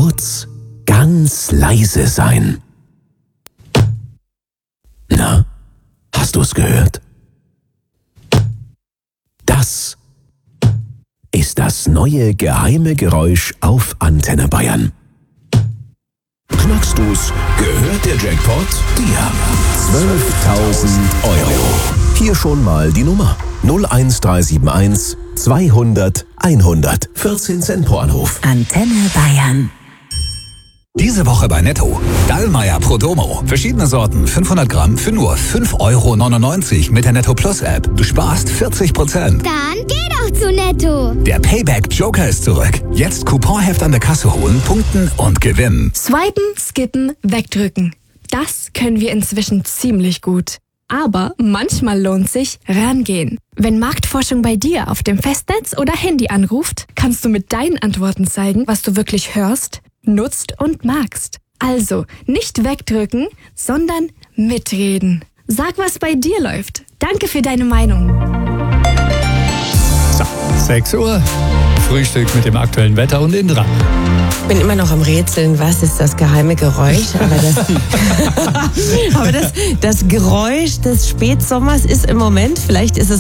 kurz ganz leise sein. Na, hast du's gehört? Das ist das neue geheime Geräusch auf Antenne Bayern. Knackst du's? Gehört der Jackpot dir? 12.000 €. Hier schon mal die Nummer. 01371 200 100. 14 Cent pro Anruf. Antenne Bayern. Diese Woche bei Netto. Dallmayr Prodomo. Verschiedene Sorten, 500 Gramm für nur 5,99 € mit der Netto Plus App. Du sparst 40%. Dann geh doch zu Netto. Der Payback Joker ist zurück. Jetzt Couponheft an der Kasse holen, punkten und gewinnen. Swipen, skippen, wegdrücken. Das können wir inzwischen ziemlich gut. Aber manchmal lohnt sich rangehen. Wenn Marktforschung bei dir auf dem Festnetz oder Handy anruft, kannst du mit deinen Antworten zeigen, was du wirklich hörst, nutzt und magst. Also nicht wegdrücken, sondern mitreden. Sag, was bei dir läuft. Danke für deine Meinung. So, 6 Uhr. Frühstück mit dem aktuellen Wetter und Indra. Ich bin immer noch am Rätseln, was ist das geheime Geräusch? Aber das Geräusch des Spätsommers ist im Moment, vielleicht ist es